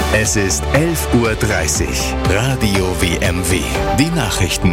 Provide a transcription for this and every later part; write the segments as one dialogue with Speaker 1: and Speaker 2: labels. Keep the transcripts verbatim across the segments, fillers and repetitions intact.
Speaker 1: Es ist elf Uhr dreißig. Radio W M W. Die Nachrichten.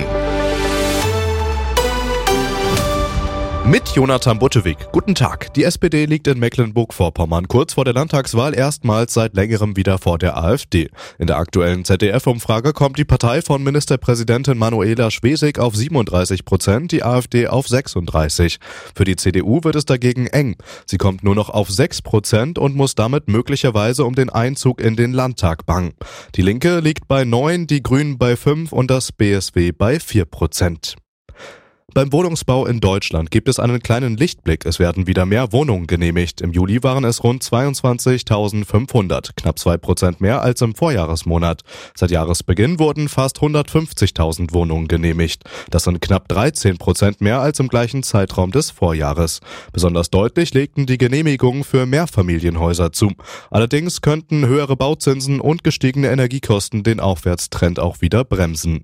Speaker 2: Mit Jonathan Buttewig. Guten Tag. Die S P D liegt in Mecklenburg-Vorpommern kurz vor der Landtagswahl erstmals seit längerem wieder vor der AfD. In der aktuellen Z D F-Umfrage kommt die Partei von Ministerpräsidentin Manuela Schwesig auf siebenunddreißig Prozent, die AfD auf sechsunddreißig. Für die C D U wird es dagegen eng. Sie kommt nur noch auf sechs Prozent und muss damit möglicherweise um den Einzug in den Landtag bangen. Die Linke liegt bei neun, die Grünen bei fünf und das B S W bei vier Prozent. Beim Wohnungsbau in Deutschland gibt es einen kleinen Lichtblick. Es werden wieder mehr Wohnungen genehmigt. Im Juli waren es rund zweiundzwanzigtausendfünfhundert, knapp zwei Prozent mehr als im Vorjahresmonat. Seit Jahresbeginn wurden fast hundertfünfzigtausend Wohnungen genehmigt. Das sind knapp dreizehn Prozent mehr als im gleichen Zeitraum des Vorjahres. Besonders deutlich legten die Genehmigungen für Mehrfamilienhäuser zu. Allerdings könnten höhere Bauzinsen und gestiegene Energiekosten den Aufwärtstrend auch wieder bremsen.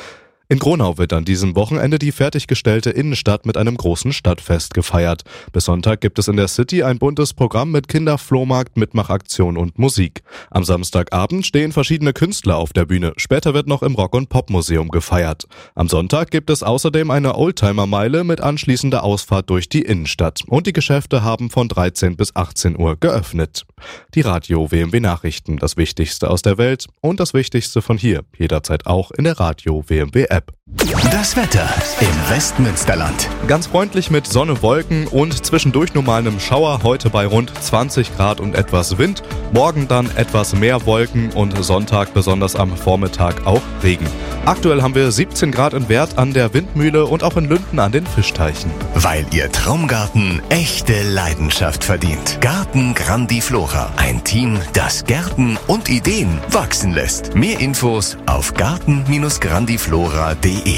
Speaker 2: In Gronau wird an diesem Wochenende die fertiggestellte Innenstadt mit einem großen Stadtfest gefeiert. Bis Sonntag gibt es in der City ein buntes Programm mit Kinderflohmarkt, Mitmachaktion und Musik. Am Samstagabend stehen verschiedene Künstler auf der Bühne. Später wird noch im Rock- und Popmuseum gefeiert. Am Sonntag gibt es außerdem eine Oldtimer-Meile mit anschließender Ausfahrt durch die Innenstadt. Und die Geschäfte haben von dreizehn bis achtzehn Uhr geöffnet. Die Radio W M W Nachrichten, das Wichtigste aus der Welt und das Wichtigste von hier. Jederzeit auch in der Radio W M W App.
Speaker 1: Das Wetter im Westmünsterland.
Speaker 2: Ganz freundlich mit Sonne, Wolken und zwischendurch nur mal einem Schauer. Heute bei rund zwanzig Grad und etwas Wind. Morgen dann etwas mehr Wolken und Sonntag besonders am Vormittag auch Regen. Aktuell haben wir siebzehn Grad in Werth an der Windmühle und auch in Lünden an den Fischteichen.
Speaker 1: Weil Ihr Traumgarten echte Leidenschaft verdient. Garten Grandiflora. Ein Team, das Gärten und Ideen wachsen lässt. Mehr Infos auf garten grandiflora punkt de.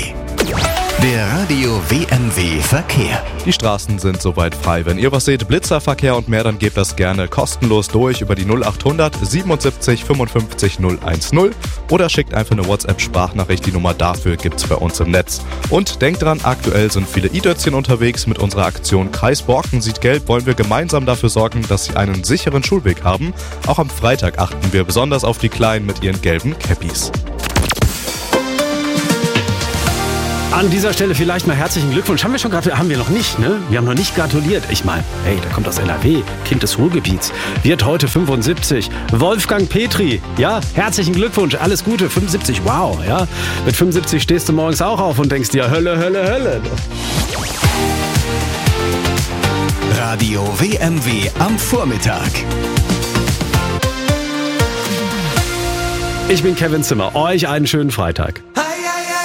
Speaker 1: Der Radio W M W Verkehr.
Speaker 2: Die Straßen sind soweit frei. Wenn ihr was seht, Blitzerverkehr und mehr, dann gebt das gerne kostenlos durch über die null achthundert siebenundsiebzig fünfundfünfzig null zehn oder schickt einfach eine WhatsApp-Sprachnachricht. Die Nummer dafür gibt's bei uns im Netz. Und denkt dran, aktuell sind viele i-Dötzchen unterwegs. Mit unserer Aktion Kreis Borken sieht gelb wollen wir gemeinsam dafür sorgen, dass sie einen sicheren Schulweg haben. Auch am Freitag achten wir besonders auf die Kleinen mit ihren gelben Cappies.
Speaker 3: An dieser Stelle vielleicht mal herzlichen Glückwunsch. Haben wir schon gratuliert? Haben wir noch nicht, ne? Wir haben noch nicht gratuliert. Ich meine, hey, der kommt aus N R W, Kind des Ruhrgebiets. Wird heute fünfundsiebzig. Wolfgang Petri, ja, herzlichen Glückwunsch. Alles Gute, fünfundsiebzig, wow, ja. Mit fünfundsiebzig stehst du morgens auch auf und denkst dir, Hölle, Hölle, Hölle.
Speaker 1: Radio W M W am Vormittag.
Speaker 3: Ich bin Kevin Zimmer. Euch einen schönen Freitag.